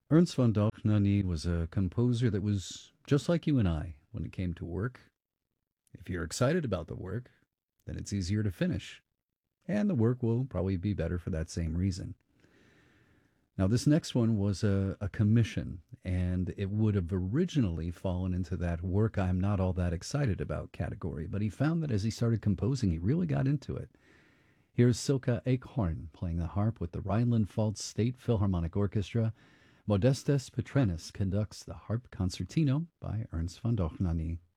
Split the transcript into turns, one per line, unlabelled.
Ernst von Dohnanyi was a composer that was just like you and I when it came to work. If you're excited about the work, then it's easier to finish, and the work will probably be better for that same reason. Now, this next one was a commission, and it would have originally fallen into that work I'm not all that excited about category, but he found that as he started composing, he really got into it. Here's Silke Eichhorn playing the harp with the Rhineland-Pfalz State Philharmonic Orchestra. Modestes Petrennis conducts the harp concertino by Ernst von Dohnanyi.